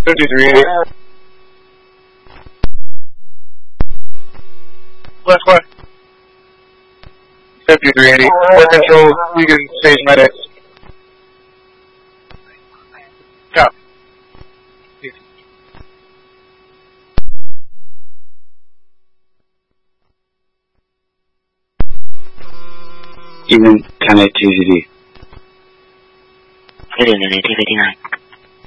5380. Left one. 5380. For control, you can stage medics. Copy. Even 10-8 TZD. Good evening, AT-59.